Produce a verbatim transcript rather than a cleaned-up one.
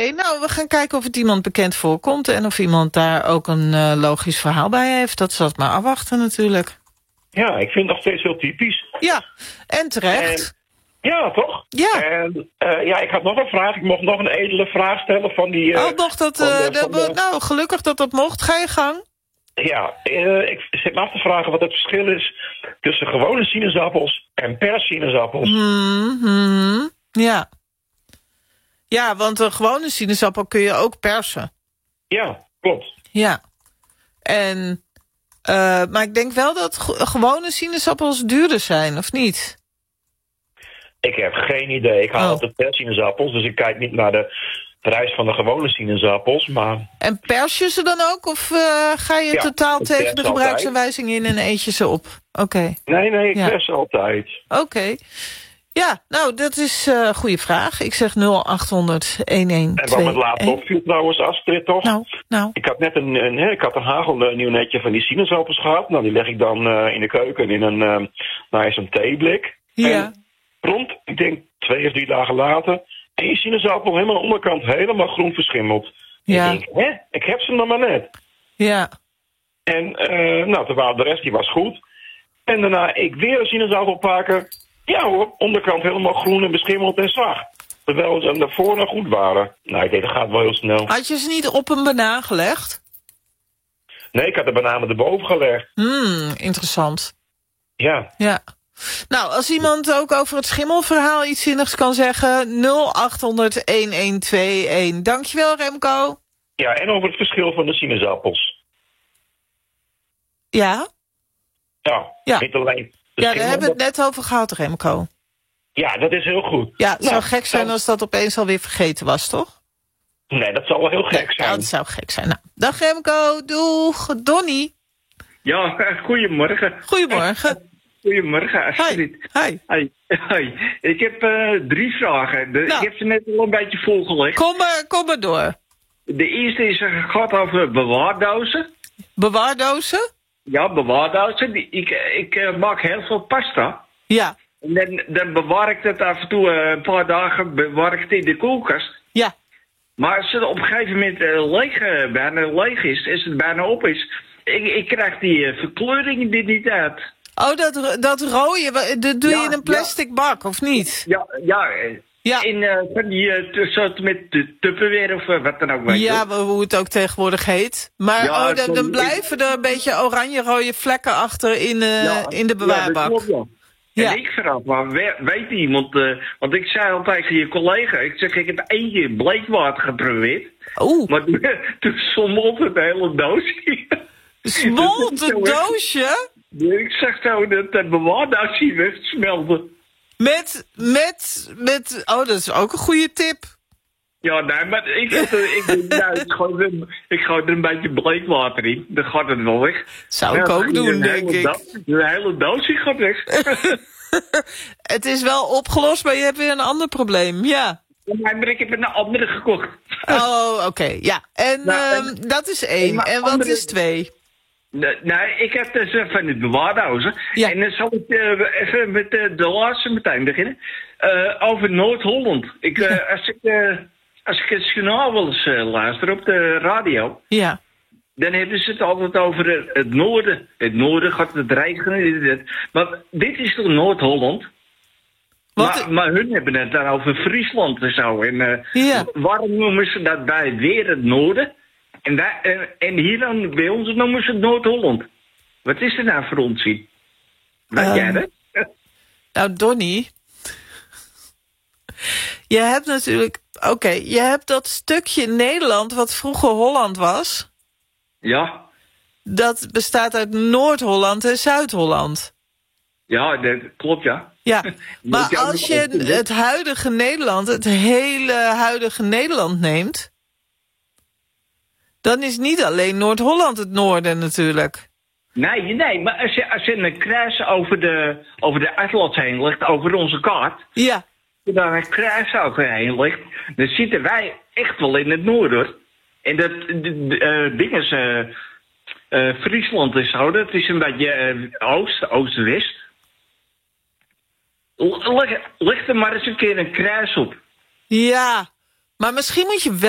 okay, nou, we gaan kijken of het iemand bekend voorkomt... en of iemand daar ook een uh, logisch verhaal bij heeft. Dat zal het maar afwachten natuurlijk. Ja, ik vind het nog steeds heel typisch. Ja, en terecht. En, ja, toch? Ja. En uh, ja, ik had nog een vraag. Ik mocht nog een edele vraag stellen van die... Uh, oh, mocht dat... Uh, de, de, de, nou, gelukkig dat dat mocht. Ga je gang. Ja, uh, ik zit me af te vragen wat het verschil is... tussen gewone sinaasappels en perssinaasappels. Mm-hmm. Ja. Ja, want een gewone sinaasappel kun je ook persen. Ja, klopt. Ja. En... Uh, maar ik denk wel dat gewone sinaasappels duurder zijn, of niet? Ik heb geen idee. Ik haal oh. altijd persinaasappels, dus ik kijk niet naar de prijs van de gewone sinaasappels, maar... En pers je ze dan ook, of uh, ga je ja, totaal tegen de gebruiksaanwijzing in en eet je ze op? Oké. Okay. Nee, nee, ik ja. pers altijd. Oké. Okay. Ja, nou, dat is een uh, goede vraag. Ik zeg nul achthonderd een een twee. En wat me laatst opviel trouwens, Astrid, toch? Nou, nou. Ik had net een, een, ik had een hagelnieuw netje van die sinaasappels gehad. Nou, die leg ik dan uh, in de keuken in een, uh, nou, zo'n theeblik. Ja. En prompt, ik denk twee of drie dagen later... één sinaasappel helemaal aan de onderkant helemaal groen verschimmeld. Ja. Ik denk, hè, ik heb ze nog maar net. Ja. En, uh, nou, terwijl de rest die was goed. En daarna ik weer een sinaasappel pakken... Ja hoor, onderkant helemaal groen en beschimmeld en zacht. Terwijl ze daarvoor nog goed waren. Nou, ik denk dat gaat wel heel snel. Had je ze niet op een banaan gelegd? Nee, ik had de bananen erboven gelegd. Hmm, interessant. Ja. Ja. Nou, als iemand ook over het schimmelverhaal iets zinnigs kan zeggen... nul achthonderd een een twee een. Dankjewel, Remco. Ja, en over het verschil van de sinaasappels. Ja? Ja, ja. niet alleen... Ja, daar hebben we het net over gehad, Remco. Ja, dat is heel goed. Ja, het nou, zou gek zijn dan... als dat opeens alweer vergeten was, toch? Nee, dat zal wel heel gek nee, zijn. Ja, dat zou gek zijn. Nou, dag Remco, doeg, Donnie. Ja, goedemorgen. Goedemorgen. Goedemorgen, Astrid. Hi. Hi. Hi. Ik heb uh, drie vragen. De, nou. Ik heb ze net al een beetje volgelegd. Kom maar, kom maar door. De eerste is uh, gaat over bewaardozen. Bewaardozen? Ja, bewaardozen. Ik, ik uh, maak heel veel pasta. Ja. En dan, dan bewaar ik het af en toe, uh, een paar dagen bewaar ik het in de koelkast. Ja. Maar als het op een gegeven moment uh, leeg, uh, bijna leeg is, als het bijna op is, ik, ik krijg die uh, verkleuring er niet uit. Oh, dat, dat rode, dat doe ja, je in een plastic ja. bak, of niet? Ja, ja. Ja. In uh, van die uh, soort met de Tupperware of uh, wat dan ook. Weet ja, je. hoe het ook tegenwoordig heet. Maar ja, oh, dan, dan blijven er een beetje oranje-rode vlekken achter in, uh, ja, in de bewaarbak. Ja, dat klopt, ja. Ja. En ik vraag, maar weet iemand... Uh, want ik zei al tegen je collega... Ik zeg, ik heb één keer bleekwater geprobeerd. Oeh. Maar toen, toen smolt het hele doosje. Smolt het doosje? Ik zag zo dat het bewaardoosje wegsmelten. Met, met, met... Oh, dat is ook een goede tip. Ja, nee, maar ik, ik, ik, nou, ik, gooi er, ik gooi er een beetje bleekwater in. Dan gaat het wel weg. Zou ik ook doen, denk ik. De hele doosje gaat weg. Het is wel opgelost, maar je hebt weer een ander probleem, ja. Nee, maar ik heb een andere gekocht. Oh, oké, okay, ja. En nou, um, dat is één. En wat andere... is twee? Nee, nee, ik heb dus uh, van het bewaardozen. Ja. En dan zal ik uh, even met uh, de laatste meteen beginnen. Uh, over Noord-Holland. Ik, uh, ja. Als ik... Uh, Als ik het journaal wel eens uh, luister op de radio... Ja. Dan hebben ze het altijd over het noorden. Het noorden gaat het regenen. Maar dit is toch Noord-Holland? Maar, maar hun hebben het dan over Friesland en zo. En uh, ja. waarom noemen ze dat bij weer het noorden? En, daar, en, en hier dan bij ons noemen ze het Noord-Holland. Wat is er nou voor onzin? Weet um, jij dat? Nou, Donnie... Je hebt natuurlijk... Oké, okay, je hebt dat stukje Nederland wat vroeger Holland was. Ja. Dat bestaat uit Noord-Holland en Zuid-Holland. Ja, dat klopt, ja. Ja, maar als je het huidige Nederland, het hele huidige Nederland neemt... dan is niet alleen Noord-Holland het noorden natuurlijk. Nee, nee, maar als je, als je een kruis over de, over de atlas heen legt, over onze kaart... Ja. Daar een kruis ook heen ligt, dan zitten wij echt wel in het noorden. En dat uh, ding is uh, uh, Friesland en zo, dat is een beetje uh, oost, oost-west. Leg, leg er maar eens een keer een kruis op. Ja, maar misschien moet je wel